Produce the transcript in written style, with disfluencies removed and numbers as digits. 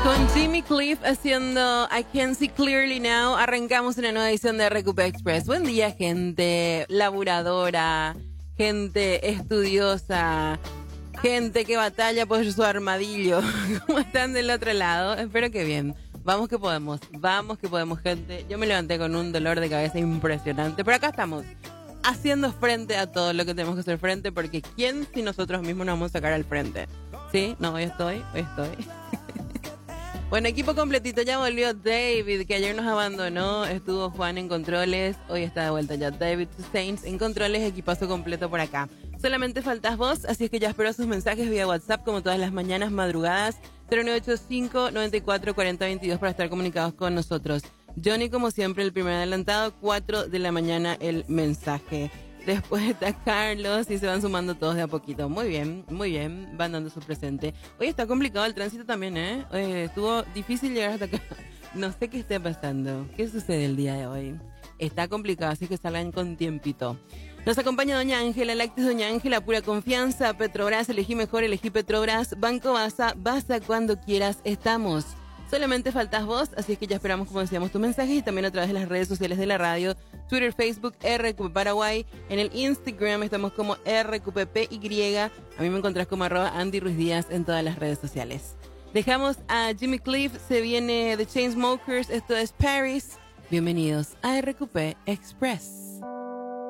Con Jimmy Cliff haciendo I Can See Clearly Now, arrancamos una nueva edición de RQP Express. Buen día, gente laburadora, gente estudiosa, gente que batalla por su armadillo. ¿Cómo están del otro lado? Espero que bien. Vamos que podemos, gente. Yo me levanté con un dolor de cabeza impresionante, pero acá estamos, haciendo frente a todo lo que tenemos que hacer frente, porque ¿quién si nosotros mismos nos vamos a sacar al frente? ¿Sí? No, hoy estoy. Bueno, equipo completito, ya volvió David, que ayer nos abandonó, estuvo Juan en controles, hoy está de vuelta ya David Sainz en controles, equipazo completo por acá. Solamente faltas vos, así es que ya espero sus mensajes vía WhatsApp como todas las mañanas madrugadas, 0985-944022 para estar comunicados con nosotros. Johnny, como siempre, el primer adelantado, 4 de la mañana el mensaje. Después está Carlos y se van sumando todos de a poquito. Muy bien, van dando su presente. Hoy está complicado el tránsito también, ¿eh? Estuvo difícil llegar hasta acá. No sé qué esté pasando. ¿Qué sucede el día de hoy? Está complicado, así que salgan con tiempito. Nos acompaña Doña Ángela, Lácteos Doña Ángela, pura confianza. Petrobras, elegí mejor, elegí Petrobras. Banco Basa cuando quieras, estamos. Solamente faltas vos, así es que ya esperamos, como decíamos, tu mensaje y también a través de las redes sociales de la radio, Twitter, Facebook, RQP Paraguay. En el Instagram estamos como RQPPY. A mí me encontrás como @Andy Ruiz Díaz en todas las redes sociales. Dejamos a Jimmy Cliff, se viene The Chainsmokers, esto es Paris. Bienvenidos a RQP Express.